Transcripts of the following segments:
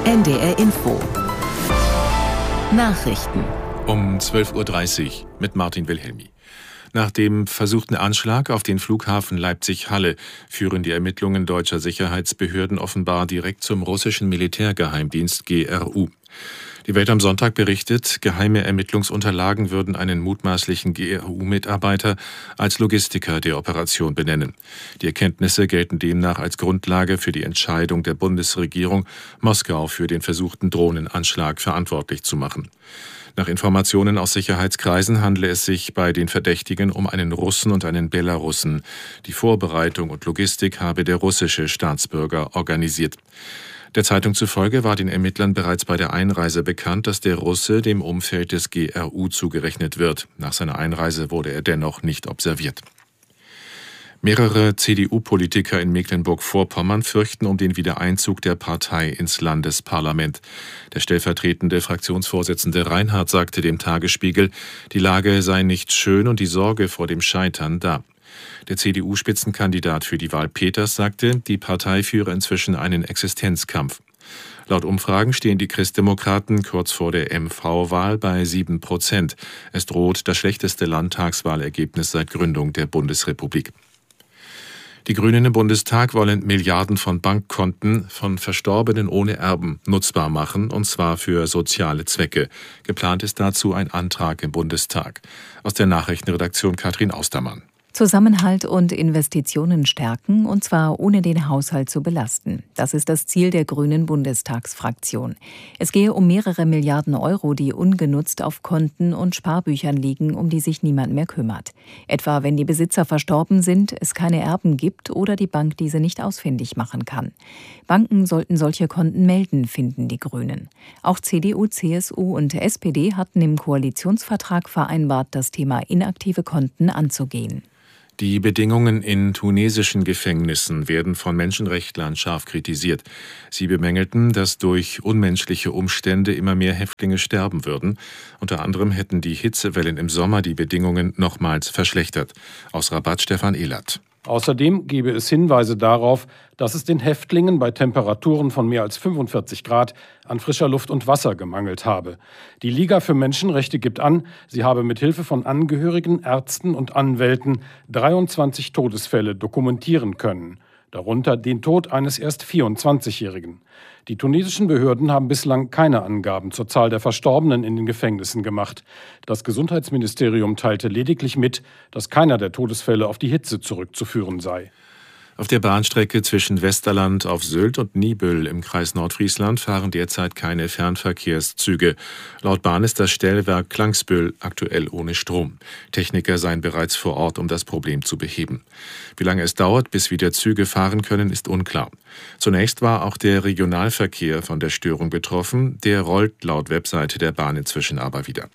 NDR Info. Nachrichten. Um 12:30 Uhr mit Martin Wilhelmi. Nach dem versuchten Anschlag auf den Flughafen Leipzig-Halle führen die Ermittlungen deutscher Sicherheitsbehörden offenbar direkt zum russischen Militärgeheimdienst GRU. Die Welt am Sonntag berichtet, geheime Ermittlungsunterlagen würden einen mutmaßlichen GRU-Mitarbeiter als Logistiker der Operation benennen. Die Erkenntnisse gelten demnach als Grundlage für die Entscheidung der Bundesregierung, Moskau für den versuchten Drohnenanschlag verantwortlich zu machen. Nach Informationen aus Sicherheitskreisen handle es sich bei den Verdächtigen um einen Russen und einen Belarussen. Die Vorbereitung und Logistik habe der russische Staatsbürger organisiert. Der Zeitung zufolge war den Ermittlern bereits bei der Einreise bekannt, dass der Russe dem Umfeld des GRU zugerechnet wird. Nach seiner Einreise wurde er dennoch nicht observiert. Mehrere CDU-Politiker in Mecklenburg-Vorpommern fürchten um den Wiedereinzug der Partei ins Landesparlament. Der stellvertretende Fraktionsvorsitzende Reinhardt sagte dem Tagesspiegel, die Lage sei nicht schön und die Sorge vor dem Scheitern da. Der CDU-Spitzenkandidat für die Wahl Peters sagte, die Partei führe inzwischen einen Existenzkampf. Laut Umfragen stehen die Christdemokraten kurz vor der MV-Wahl bei 7%. Es droht das schlechteste Landtagswahlergebnis seit Gründung der Bundesrepublik. Die Grünen im Bundestag wollen Milliarden von Bankkonten von Verstorbenen ohne Erben nutzbar machen, und zwar für soziale Zwecke. Geplant ist dazu ein Antrag im Bundestag. Aus der Nachrichtenredaktion Katrin Austermann. Zusammenhalt und Investitionen stärken, und zwar ohne den Haushalt zu belasten. Das ist das Ziel der Grünen Bundestagsfraktion. Es gehe um mehrere Milliarden Euro, die ungenutzt auf Konten und Sparbüchern liegen, um die sich niemand mehr kümmert. Etwa wenn die Besitzer verstorben sind, es keine Erben gibt oder die Bank diese nicht ausfindig machen kann. Banken sollten solche Konten melden, finden die Grünen. Auch CDU, CSU und SPD hatten im Koalitionsvertrag vereinbart, das Thema inaktive Konten anzugehen. Die Bedingungen in tunesischen Gefängnissen werden von Menschenrechtlern scharf kritisiert. Sie bemängelten, dass durch unmenschliche Umstände immer mehr Häftlinge sterben würden. Unter anderem hätten die Hitzewellen im Sommer die Bedingungen nochmals verschlechtert. Aus Rabat Stefan Ehlert. Außerdem gebe es Hinweise darauf, dass es den Häftlingen bei Temperaturen von mehr als 45 Grad an frischer Luft und Wasser gemangelt habe. Die Liga für Menschenrechte gibt an, sie habe mit Hilfe von Angehörigen, Ärzten und Anwälten 23 Todesfälle dokumentieren können, darunter den Tod eines erst 24-Jährigen. Die tunesischen Behörden haben bislang keine Angaben zur Zahl der Verstorbenen in den Gefängnissen gemacht. Das Gesundheitsministerium teilte lediglich mit, dass keiner der Todesfälle auf die Hitze zurückzuführen sei. Auf der Bahnstrecke zwischen Westerland auf Sylt und Niebüll im Kreis Nordfriesland fahren derzeit keine Fernverkehrszüge. Laut Bahn ist das Stellwerk Klangsbüll aktuell ohne Strom. Techniker seien bereits vor Ort, um das Problem zu beheben. Wie lange es dauert, bis wieder Züge fahren können, ist unklar. Zunächst war auch der Regionalverkehr von der Störung betroffen. Der rollt laut Webseite der Bahn inzwischen aber wieder.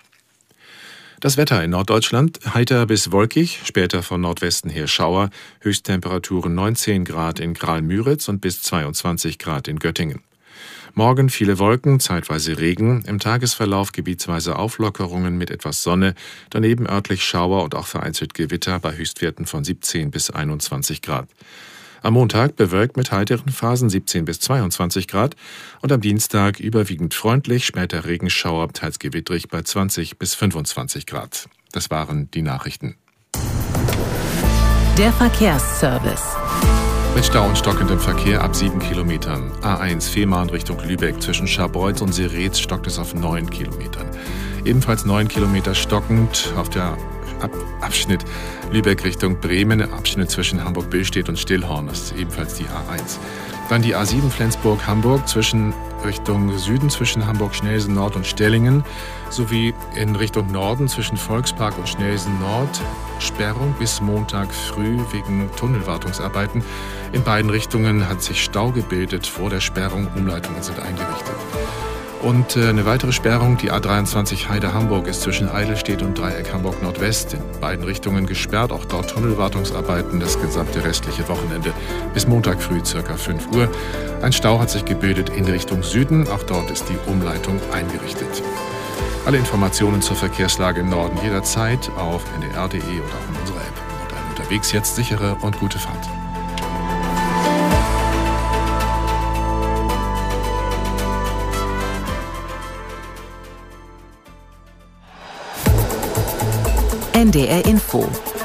Das Wetter in Norddeutschland heiter bis wolkig, später von Nordwesten her Schauer, Höchsttemperaturen 19 Grad in Graal-Müritz und bis 22 Grad in Göttingen. Morgen viele Wolken, zeitweise Regen, im Tagesverlauf gebietsweise Auflockerungen mit etwas Sonne, daneben örtlich Schauer und auch vereinzelt Gewitter bei Höchstwerten von 17 bis 21 Grad. Am Montag bewölkt mit heiteren Phasen 17 bis 22 Grad und am Dienstag überwiegend freundlich, später Regenschauer, teils gewittrig bei 20 bis 25 Grad. Das waren die Nachrichten. Der Verkehrsservice. Mit Stau und stockendem Verkehr ab 7 Kilometern. A1 Fehmarn Richtung Lübeck zwischen Scharbeutz und Seretz stockt es auf 9 Kilometern. Ebenfalls 9 Kilometer stockend auf der Abschnitt Lübeck Richtung Bremen, Abschnitt zwischen Hamburg-Billstedt und Stillhorn, das ist ebenfalls die A1. Dann die A7 Flensburg-Hamburg Richtung Süden zwischen Hamburg-Schnelsen Nord und Stellingen, sowie in Richtung Norden zwischen Volkspark und Schnelsen Nord, Sperrung bis Montag früh wegen Tunnelwartungsarbeiten. In beiden Richtungen hat sich Stau gebildet vor der Sperrung, Umleitungen sind eingerichtet. Und eine weitere Sperrung, die A23 Heide-Hamburg, ist zwischen Eidelstedt und Dreieck Hamburg-Nordwest in beiden Richtungen gesperrt. Auch dort Tunnelwartungsarbeiten das gesamte restliche Wochenende bis Montag früh ca. 5 Uhr. Ein Stau hat sich gebildet in Richtung Süden. Auch dort ist die Umleitung eingerichtet. Alle Informationen zur Verkehrslage im Norden jederzeit auf ndr.de oder auch in unserer App. Und unterwegs jetzt sichere und gute Fahrt. NDR Info.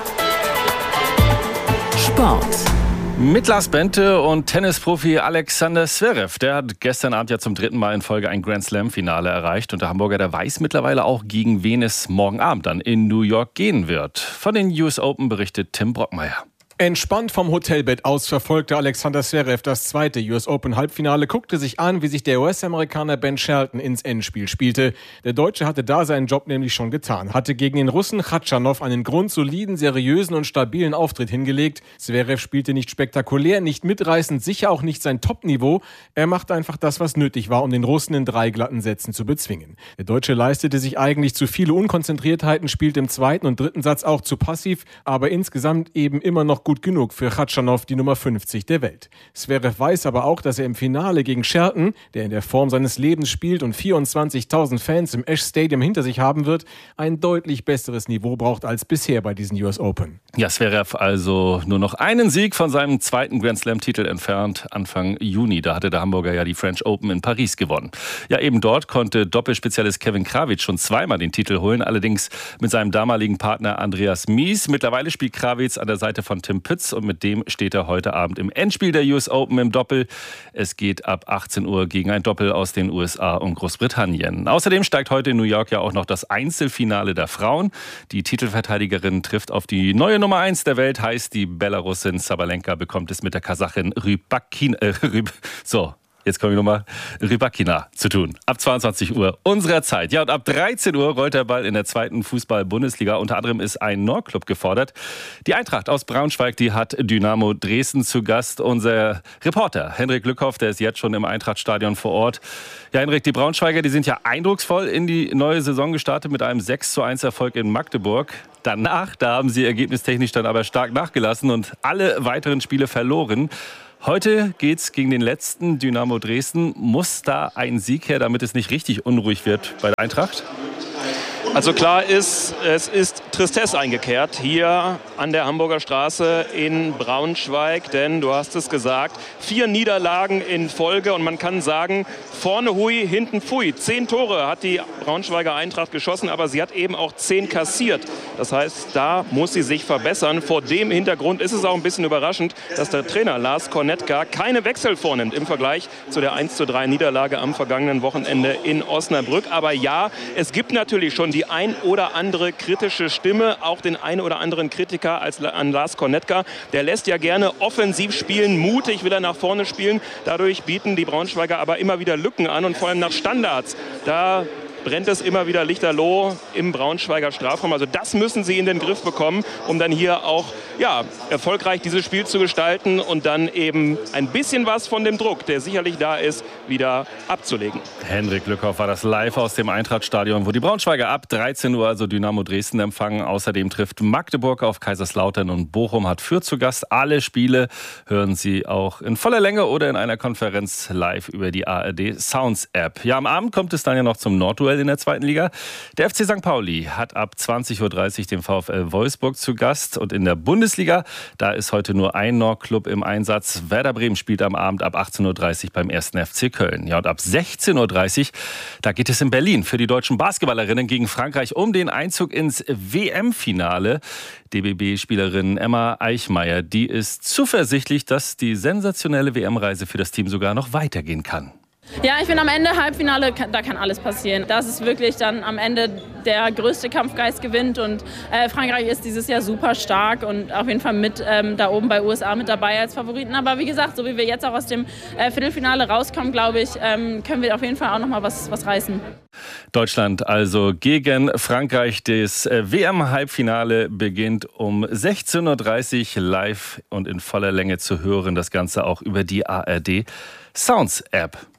Sport. Mit Lars Bente und Tennisprofi Alexander Zverev. Der hat gestern Abend ja zum 3. Mal in Folge ein Grand-Slam-Finale erreicht. Und der Hamburger, der weiß mittlerweile auch, gegen wen es morgen Abend dann in New York gehen wird. Von den US Open berichtet Tim Brockmeier. Entspannt vom Hotelbett aus verfolgte Alexander Zverev das zweite US Open Halbfinale, guckte sich an, wie sich der US-Amerikaner Ben Shelton ins Endspiel spielte. Der Deutsche hatte da seinen Job nämlich schon getan, hatte gegen den Russen Khachanov einen grundsoliden, seriösen und stabilen Auftritt hingelegt. Zverev spielte nicht spektakulär, nicht mitreißend, sicher auch nicht sein Top-Niveau. Er machte einfach das, was nötig war, um den Russen in 3 glatten Sätzen zu bezwingen. Der Deutsche leistete sich eigentlich zu viele Unkonzentriertheiten, spielte im 2. und 3. Satz auch zu passiv, aber insgesamt eben immer noch gut genug für Khachanov, die Nummer 50 der Welt. Zverev weiß aber auch, dass er im Finale gegen Shelton, der in der Form seines Lebens spielt und 24.000 Fans im Ash Stadium hinter sich haben wird, ein deutlich besseres Niveau braucht als bisher bei diesen US Open. Ja, Zverev also nur noch einen Sieg von seinem 2. Grand Slam-Titel entfernt, Anfang Juni. Da hatte der Hamburger ja die French Open in Paris gewonnen. Ja, eben dort konnte Doppelspezialist Kevin Krawietz schon 2-mal den Titel holen, allerdings mit seinem damaligen Partner Andreas Mies. Mittlerweile spielt Krawietz an der Seite von Tim Pütz und mit dem steht er heute Abend im Endspiel der US Open im Doppel. Es geht ab 18 Uhr gegen ein Doppel aus den USA und Großbritannien. Außerdem steigt heute in New York ja auch noch das Einzelfinale der Frauen. Die Titelverteidigerin trifft auf die neue Nummer 1 der Welt, heißt die Belarusin Sabalenka bekommt es mit der Kasachin Rybakina zu tun. Ab 22 Uhr unserer Zeit. Ja, und ab 13 Uhr rollt der Ball in der 2. Fußball-Bundesliga. Unter anderem ist ein Nordclub gefordert. Die Eintracht aus Braunschweig, die hat Dynamo Dresden zu Gast. Unser Reporter Henrik Lückhoff, der ist jetzt schon im Eintrachtstadion vor Ort. Ja, Henrik, die Braunschweiger, die sind ja eindrucksvoll in die neue Saison gestartet mit einem 6:1 Erfolg in Magdeburg. Danach, da haben sie ergebnistechnisch dann aber stark nachgelassen und alle weiteren Spiele verloren. Heute geht's gegen den letzten Dynamo Dresden. Muss da ein Sieg her, damit es nicht richtig unruhig wird bei der Eintracht? Also klar ist, es ist Tristesse eingekehrt hier an der Hamburger Straße in Braunschweig. Denn du hast es gesagt, 4 Niederlagen in Folge. Und man kann sagen, vorne hui, hinten pfui. 10 Tore hat die Braunschweiger Eintracht geschossen, aber sie hat eben auch 10 kassiert. Das heißt, da muss sie sich verbessern. Vor dem Hintergrund ist es auch ein bisschen überraschend, dass der Trainer Lars Kornetka keine Wechsel vornimmt im Vergleich zu der 1:3 Niederlage am vergangenen Wochenende in Osnabrück. Aber ja, es gibt natürlich schon die ein oder andere kritische Stimme, auch den ein oder anderen Kritiker an Lars Kornetka. Der lässt ja gerne offensiv spielen, mutig will er nach vorne spielen. Dadurch bieten die Braunschweiger aber immer wieder Lücken an und vor allem nach Standards. Da brennt es immer wieder lichterloh im Braunschweiger Strafraum. Also das müssen sie in den Griff bekommen, um dann hier auch erfolgreich dieses Spiel zu gestalten und dann eben ein bisschen was von dem Druck, der sicherlich da ist, wieder abzulegen. Henrik Lückhoff war das live aus dem Eintrachtstadion, wo die Braunschweiger ab 13 Uhr also Dynamo Dresden empfangen. Außerdem trifft Magdeburg auf Kaiserslautern und Bochum hat Fürth zu Gast. Alle Spiele hören Sie auch in voller Länge oder in einer Konferenz live über die ARD Sounds App. Ja, am Abend kommt es dann ja noch zum Nordduell in der 2. Liga. Der FC St. Pauli hat ab 20:30 Uhr den VfL Wolfsburg zu Gast. Und in der Bundesliga, da ist heute nur ein Nordclub im Einsatz. Werder Bremen spielt am Abend ab 18:30 Uhr beim 1. FC Köln. Ja, und ab 16:30 Uhr, da geht es in Berlin für die deutschen Basketballerinnen gegen Frankreich um den Einzug ins WM-Finale. DBB-Spielerin Emma Eichmeier, die ist zuversichtlich, dass die sensationelle WM-Reise für das Team sogar noch weitergehen kann. Ja, ich bin am Ende Halbfinale, da kann alles passieren. Das ist wirklich dann am Ende der größte Kampfgeist gewinnt und Frankreich ist dieses Jahr super stark und auf jeden Fall mit da oben bei USA mit dabei als Favoriten. Aber wie gesagt, so wie wir jetzt auch aus dem Viertelfinale rauskommen, glaube ich, können wir auf jeden Fall auch noch mal was reißen. Deutschland also gegen Frankreich. Das WM-Halbfinale beginnt um 16:30 Uhr live und in voller Länge zu hören. Das Ganze auch über die ARD Sounds App.